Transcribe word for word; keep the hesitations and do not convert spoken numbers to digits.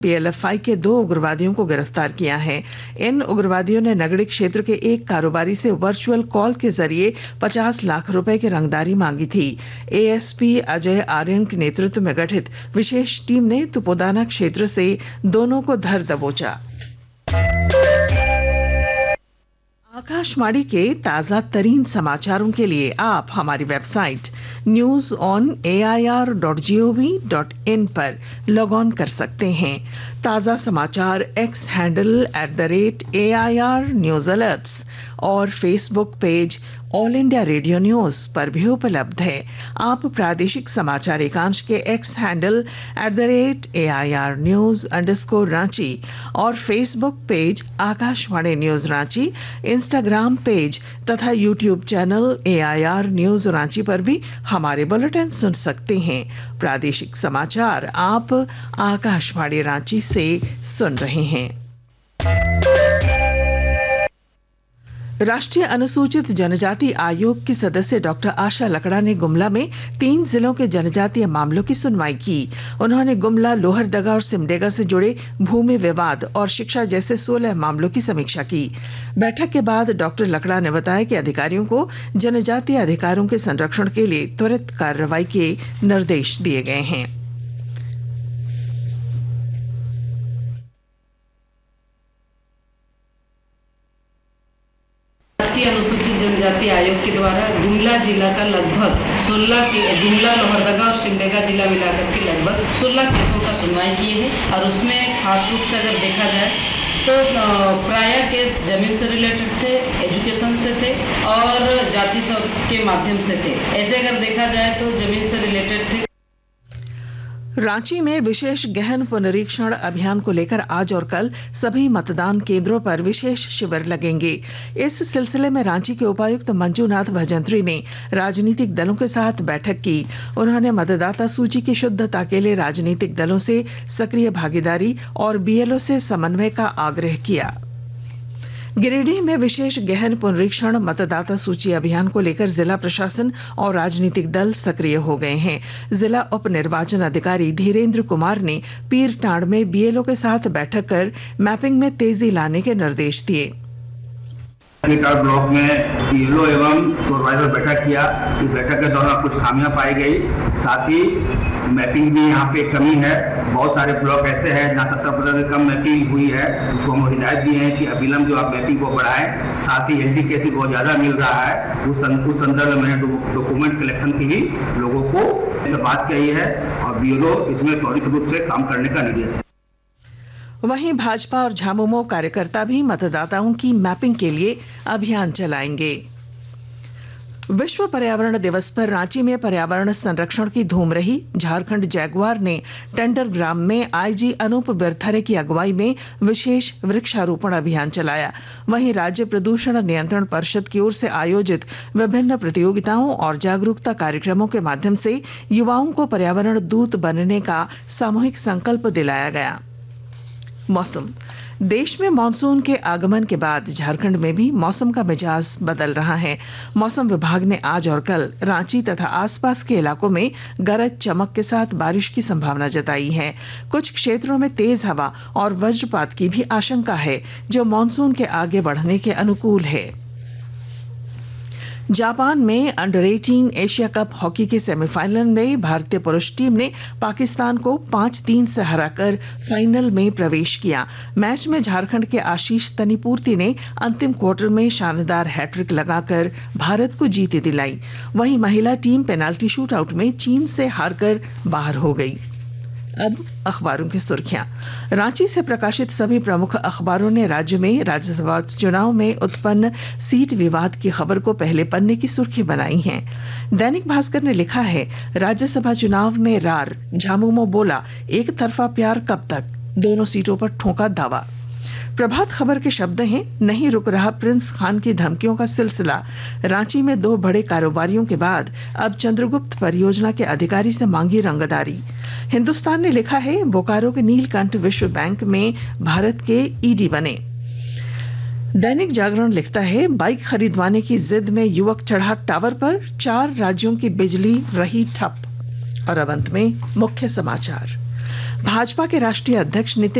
PLFI के दो उग्रवादियों को गिरफ्तार किया है। इन उग्रवादियों ने नगड़ी क्षेत्र के एक कारोबारी से वर्चुअल कॉल के जरिए पचास लाख रुपए की रंगदारी मांगी थी। एएसपी अजय आर्यन के नेतृत्व में गठित विशेष टीम ने तुपोदाना क्षेत्र से दोनों को धर दबोचा। आकाशवाणी के ताजा तरीन समाचारों के लिए आप हमारी website news on A I R dot G O V dot in पर लॉग ऑन कर सकते हैं। ताजा समाचार x handle at the rate A I R news alerts और Facebook page all India radio news पर भी उपलब्ध है। आप प्रादेशिक समाचार एकांश के x handle at the rate A I R news underscore Ranchi और Facebook page Akashvani news Ranchi, Instagram page तथा YouTube channel A I R news Ranchi पर भी हमारे बुलेटिन सुन सकते हैं। प्रादेशिक समाचार आप आकाशवाणी रांची से सुन रहे हैं। राष्ट्रीय अनुसूचित जनजाति आयोग की सदस्य डॉक्टर आशा लकड़ा ने गुमला में तीन जिलों के जनजातीय मामलों की सुनवाई की। उन्होंने गुमला, लोहरदगा और सिमडेगा से जुड़े भूमि विवाद और शिक्षा जैसे सोलह मामलों की समीक्षा की। बैठक के बाद डॉक्टर लकड़ा ने बताया कि अधिकारियों को जनजातीय अधिकारों के संरक्षण के लिए त्वरित कार्रवाई के निर्देश दिए गए हैं। अनुसूचित जनजाति आयोग के द्वारा गुमला जिला का लगभग सोलह के गुमला, लोहरदगा और सिमडेगा जिला मिलाकर के लगभग सोलह केसों का सुनवाई किए हैं और उसमें खास रूप से अगर देखा जाए तो प्राय केस जमीन से रिलेटेड थे, एजुकेशन से थे और जाति के माध्यम से थे। ऐसे अगर देखा जाए तो जमीन से रिलेटेड थे। रांची में विशेष गहन पुनरीक्षण अभियान को लेकर आज और कल सभी मतदान केंद्रों पर विशेष शिविर लगेंगे। इस सिलसिले में रांची के उपायुक्त मंजूनाथ भजंत्री ने राजनीतिक दलों के साथ बैठक की। उन्होंने मतदाता सूची की शुद्धता के लिए राजनीतिक दलों से सक्रिय भागीदारी और बीएलओ से समन्वय का आग्रह किया। गिरिडीह में विशेष गहन पुनरीक्षण मतदाता सूची अभियान को लेकर जिला प्रशासन और राजनीतिक दल सक्रिय हो गए हैं। जिला उप निर्वाचन अधिकारी धीरेन्द्र कुमार ने पीरटांड में बीएलओ के साथ बैठक कर मैपिंग में तेजी लाने के निर्देश दिए। ब्लॉक में बीएलओ एवं सुपरवाइजर बैठक किया। इस बैठक के दौरान कुछ खामियां पाई गई, साथ ही मैपिंग भी यहाँ पे कमी है। बहुत सारे ब्लॉक ऐसे हैं जहाँ सत्तर प्रतिशत कम मैपिंग हुई है। उसको हम हिदायत दिए हैं कि अविलंब जो आप मैपिंग को बढ़ाएं। साथ ही एनटीकेसी बहुत ज्यादा मिल रहा है, उस संदर्भ में डॉक्यूमेंट कलेक्शन की भी लोगों को बात कही है और बीएलओ इसमें त्वरित रूप से काम करने का निर्देश है। वहीं भाजपा और झामुमो कार्यकर्ता भी मतदाताओं की मैपिंग के लिए अभियान चलाएंगे। विश्व पर्यावरण दिवस पर रांची में पर्यावरण संरक्षण की धूम रही। झारखंड जैगुआर ने टेंडर ग्राम में आईजी अनूप बिरथरे की अगुवाई में विशेष वृक्षारोपण अभियान चलाया। वहीं राज्य प्रदूषण नियंत्रण परिषद की ओर से आयोजित विभिन्न प्रतियोगिताओं और जागरूकता कार्यक्रमों के माध्यम से युवाओं को पर्यावरण दूत बनने का सामूहिक संकल्प दिलाया गया। मौसम। देश में मानसून के आगमन के बाद झारखंड में भी मौसम का मिजाज बदल रहा है। मौसम विभाग ने आज और कल रांची तथा आसपास के इलाकों में गरज चमक के साथ बारिश की संभावना जताई है। कुछ क्षेत्रों में तेज हवा और वज्रपात की भी आशंका है, जो मानसून के आगे बढ़ने के अनुकूल है। जापान में अंडर अठारह एशिया कप हॉकी के सेमीफाइनल में भारतीय पुरुष टीम ने पाकिस्तान को पांच तीन से हराकर फाइनल में प्रवेश किया। मैच में झारखंड के आशीष तनीपूर्ति ने अंतिम क्वार्टर में शानदार हैट्रिक लगाकर भारत को जीत दिलाई। वहीं महिला टीम पेनाल्टी शूटआउट में चीन से हारकर बाहर हो गई। अब अखबारों की सुर्खियां। रांची से प्रकाशित सभी प्रमुख अखबारों ने राज्य में राज्यसभा चुनाव में उत्पन्न सीट विवाद की खबर को पहले पन्ने की सुर्खी बनाई है। दैनिक भास्कर ने लिखा है, राज्यसभा चुनाव में रार, झामुमो बोला एक तरफा प्यार कब तक, दोनों सीटों पर ठोका दावा। प्रभात खबर के शब्द हैं, नहीं रुक रहा प्रिंस खान की धमकियों का सिलसिला। रांची में दो बड़े कारोबारियों के बाद अब चंद्रगुप्त परियोजना के अधिकारी से मांगी रंगदारी। हिंदुस्तान ने लिखा है, बोकारो के नीलकंठ विश्व बैंक में भारत के ईडी बने। दैनिक जागरण लिखता है, बाइक खरीदवाने की जिद में युवक चढ़ा टावर पर, चार राज्यों की बिजली रही ठप। और अब अंत में मुख्य समाचार। भाजपा के राष्ट्रीय अध्यक्ष नितिन